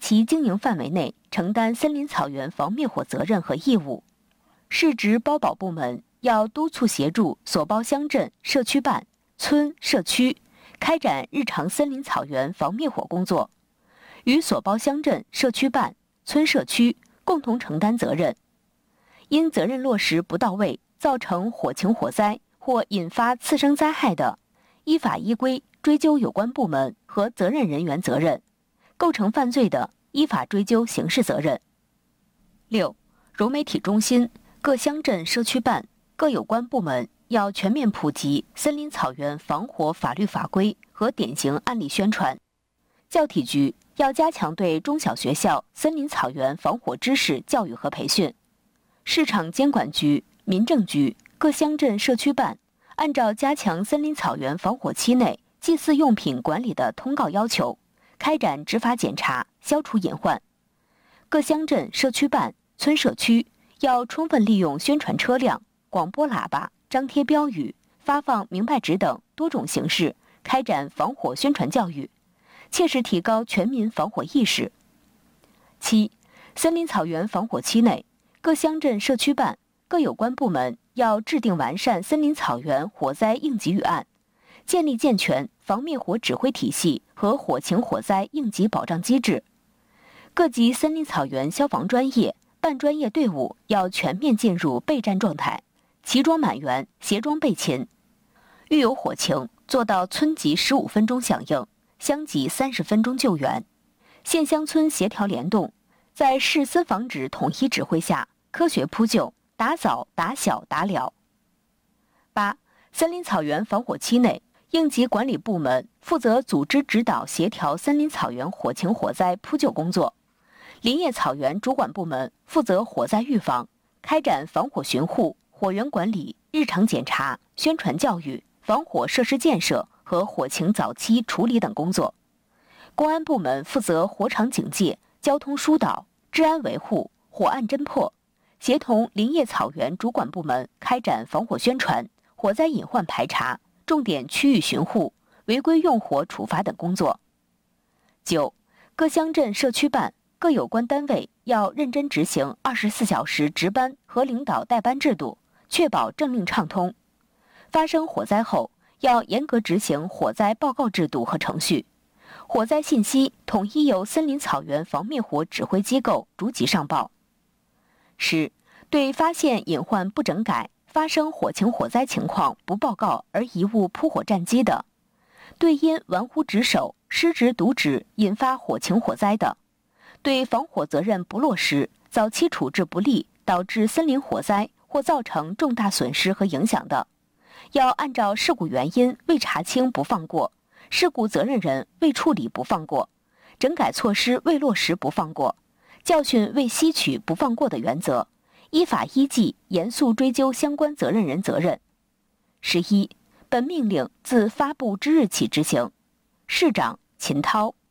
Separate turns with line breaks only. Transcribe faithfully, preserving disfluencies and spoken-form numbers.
其经营范围内承担森林草原防灭火责任和义务。市直包保部门要督促协助所包乡镇、社区办、村、社区开展日常森林草原防灭火工作，与所包乡镇、社区办、村、社区共同承担责任。因责任落实不到位，造成火情火灾或引发次生灾害的，依法依规追究有关部门和责任人员责任，构成犯罪的，依法追究刑事责任。六、融媒体中心、各乡镇社区办、各有关部门要全面普及森林草原防火法律法规和典型案例宣传。教体局要加强对中小学校森林草原防火知识教育和培训。市场监管局、民政局、各乡镇社区办按照加强森林草原防火期内祭祀用品管理的通告要求，开展执法检查，消除隐患。各乡镇社区办、村社区要充分利用宣传车辆、广播喇叭、张贴标语、发放明白纸等多种形式开展防火宣传教育，切实提高全民防火意识。七、森林草原防火期内，各乡镇社区办、各有关部门要制定完善森林草原火灾应急预案，建立健全防灭火指挥体系和火情火灾应急保障机制。各级森林草原消防专业、半专业队伍要全面进入备战状态，齐装满员，协装备勤。遇有火情，做到村级十五分钟响应，乡级三十分钟救援，县乡村协调联动，在市司防指统一指挥下，科学扑救，打早、打小、打了。八、森林草原防火期内，应急管理部门负责组织指导协调森林草原火情火灾扑救工作，林业草原主管部门负责火灾预防，开展防火巡护、火源管理、日常检查、宣传教育、防火设施建设和火情早期处理等工作。公安部门负责火场警戒、交通疏导、治安维护、火案侦破，协同林业草原主管部门开展防火宣传、火灾隐患排查、重点区域巡护、违规用火处罚等工作。九、各乡镇社区办、各有关单位要认真执行二十四小时值班和领导带班制度，确保政令畅通。发生火灾后，要严格执行火灾报告制度和程序，火灾信息统一由森林草原防灭火指挥机构逐级上报。十、对发现隐患不整改、发生火情火灾情况不报告而贻误扑火战机的，对因玩忽职守、失职渎职引发火情火灾的，对防火责任不落实、早期处置不力导致森林火灾或造成重大损失和影响的，要按照事故原因未查清不放过、事故责任人未处理不放过、整改措施未落实不放过、教训未吸取不放过的原则，依法依纪严肃追究相关责任人责任。十一、本命令自发布之日起执行。市长秦涛。